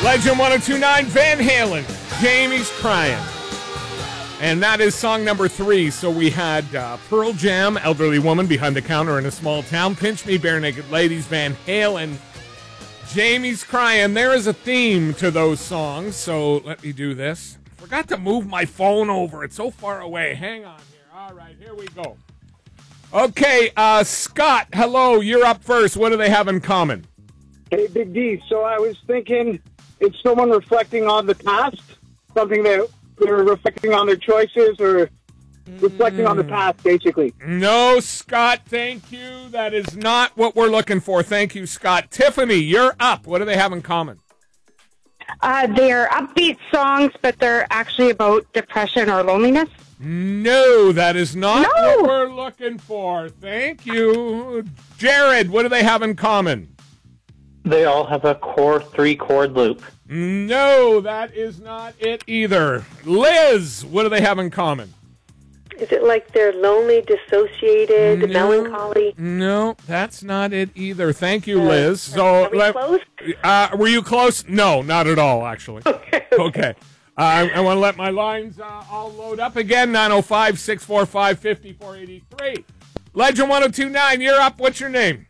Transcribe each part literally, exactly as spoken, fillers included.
Legend one oh two point nine, Van Halen, Jamie's Crying. And that is song number three. So we had uh, Pearl Jam, Elderly Woman, Behind the Counter in a Small Town, Pinch Me, Bare Naked Ladies, Van Halen, Jamie's Crying. There is a theme to those songs, so let me do this. Forgot to move my phone over. It's so far away. Hang on here. All right, here we go. Okay, uh, Scott, hello. You're up first. What do they have in common? Hey, Big D. So I was thinking it's someone reflecting on the past, something that they're reflecting on their choices or reflecting mm. on the past, basically. No, Scott, thank you. That is not what we're looking for. Thank you, Scott. Tiffany, you're up. What do they have in common? Uh, they're upbeat songs, but they're actually about depression or loneliness. No, that is not no. what we're looking for. Thank you. Jared, what do they have in common? They all have a core three-chord loop. No, that is not it either. Liz, what do they have in common? Is it like they're lonely, dissociated, no, melancholy? No, that's not it either. Thank you, Liz. Uh, so, are we let, close? Uh, were you close? No, not at all, actually. Okay. Okay. Uh, I, I want to let my lines uh, all load up again. nine oh five, six four five, five four eight three. Legend one oh two point nine, you're up. What's your name?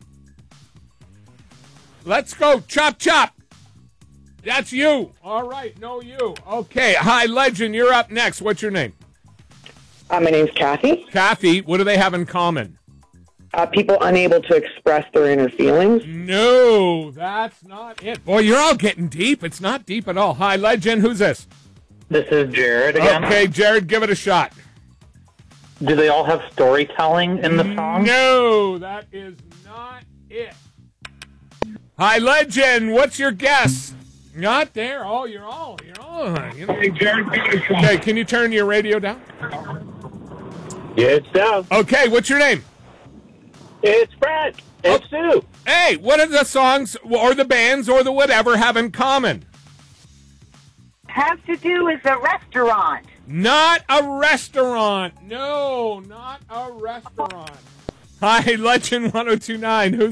Let's go. Chop, chop. That's you. All right. No, you. Okay. Hi, Legend. You're up next. What's your name? Uh, my name's Kathy. Kathy, what do they have in common? Uh, people unable to express their inner feelings. No, that's not it. Boy, you're all getting deep. It's not deep at all. Hi, Legend. Who's this? This is Jared again. Okay, Jared, give it a shot. Do they all have storytelling in the song? No, that is not it. Hi, Legend. What's your guess? Not there. Oh, you're all, you're all. You know. Hey, Jared. Okay, can you turn your radio down? Yeah, it's down. Okay, what's your name? It's Brad. It's oh. Sue. Hey, what do the songs or the bands or the whatever have in common? Has to do with a restaurant. Not a restaurant. No, not a restaurant. Hi, Legend one oh two point nine. Who's